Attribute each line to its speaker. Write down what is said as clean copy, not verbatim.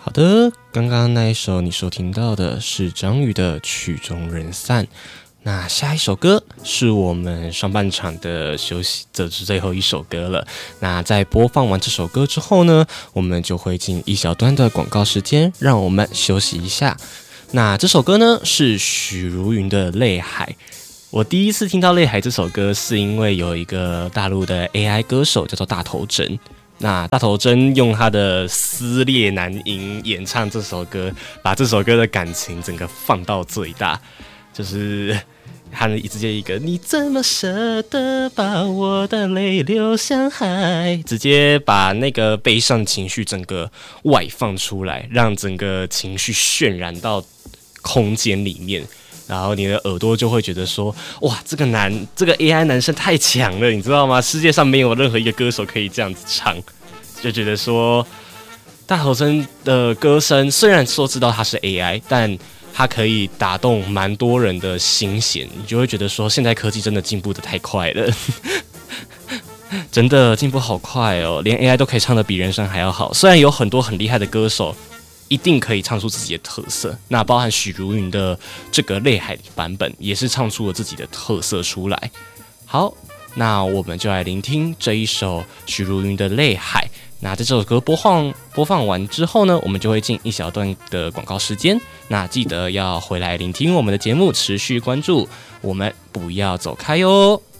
Speaker 1: 好的，刚刚那一首你收听到的是张宇的《曲终人散》。那下一首歌是我们上半场的休息，这是最后一首歌了。那在播放完这首歌之后呢，我们就会进一小段的广告时间，让我们休息一下。那这首歌呢是许茹芸的《泪海》。我第一次听到《泪海》这首歌，是因为有一个大陆的 AI 歌手叫做大头针。那大头针用他的撕裂男音演唱这首歌，把这首歌的感情整个放到最大，就是他直接一个你怎么舍得把我的泪流向海，直接把那个悲伤情绪整个外放出来，让整个情绪渲染到空间里面。然后你的耳朵就会觉得说，哇，这个 AI 男生太强了，你知道吗？世界上没有任何一个歌手可以这样子唱，就觉得说，大头针的歌声虽然说知道他是 AI， 但他可以打动蛮多人的心弦，你就会觉得说，现在科技真的进步的太快了，真的进步好快哦，连 AI 都可以唱得比人声还要好。虽然有很多很厉害的歌手，一定可以唱出自己的特色，那包含许茹芸的这个泪海版本也是唱出了自己的特色出来。好，那我们就来聆听这一首许茹芸的泪海。那在这首歌播放完之后呢，我们就会进一小段的广告时间。那记得要回来聆听我们的节目，持续关注，我们不要走开哟。